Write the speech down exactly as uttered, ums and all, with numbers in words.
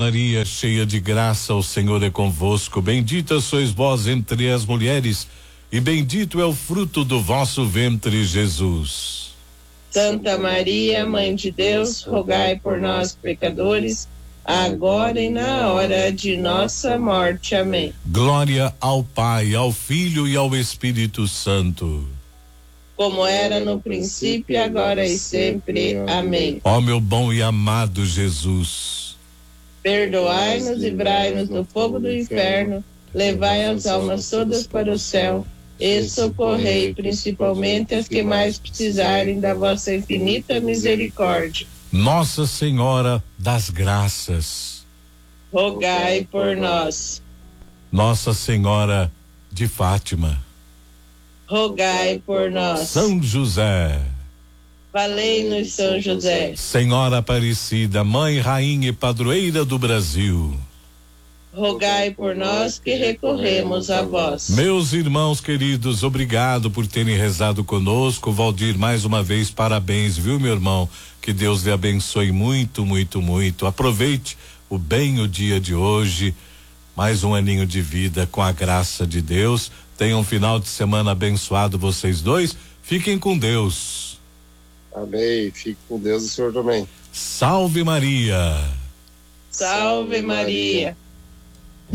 Maria, cheia de graça, o Senhor é convosco. Bendita sois vós entre as mulheres, e bendito é o fruto do vosso ventre, Jesus. Santa Maria, Mãe de Deus, rogai por nós, pecadores, agora e na hora de nossa morte. Amém. Glória ao Pai, ao Filho e ao Espírito Santo. Como era no princípio, agora e sempre. Amém. Ó meu bom e amado Jesus, perdoai-nos, livrai-nos do fogo do inferno, levai as almas todas para o céu e socorrei principalmente as que mais precisarem da vossa infinita misericórdia. Nossa Senhora das Graças, rogai por nós. Nossa Senhora de Fátima, rogai por nós. São José, valei-nos, São José. Senhora Aparecida, Mãe, Rainha e Padroeira do Brasil, rogai por nós que recorremos a vós. Meus irmãos queridos, obrigado por terem rezado conosco. Valdir, mais uma vez, parabéns, viu, meu irmão? Que Deus lhe abençoe muito, muito, muito. Aproveite o bem o dia de hoje, mais um aninho de vida com a graça de Deus. Tenham um final de semana abençoado vocês dois. Fiquem com Deus. Amém. Fique com Deus e o Senhor também. Salve Maria. Salve Maria.